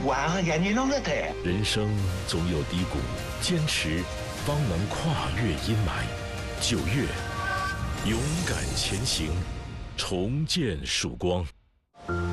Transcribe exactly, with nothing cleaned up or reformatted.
完呀，你弄个的。 人生总有低谷，坚持方能跨越阴霾。九月，勇敢前行，重见曙光。